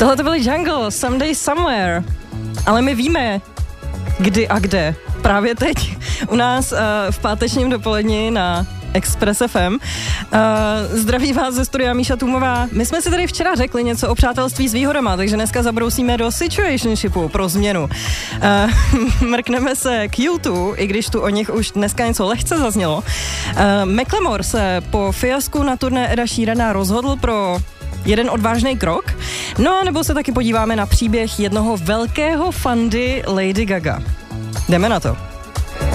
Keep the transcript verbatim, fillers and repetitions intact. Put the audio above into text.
Tohle to byly Jungle, Someday Somewhere. Ale my víme, kdy a kde. Právě teď u nás uh, v pátečním dopoledni na Express F M. Uh, zdraví vás ze studia Míša Tůmová. My jsme si tady včera řekli něco o přátelství s výhodama, takže dneska zabrousíme do situationshipu pro změnu. Uh, mrkneme se k U dva, i když tu o nich už dneska něco lehce zaznělo. Uh, Macklemore se po fiasku na turné Eda Sheerana rozhodl pro jeden odvážný krok. No a nebo se taky podíváme na příběh jednoho velkého fandy Lady Gaga. Jdeme na to.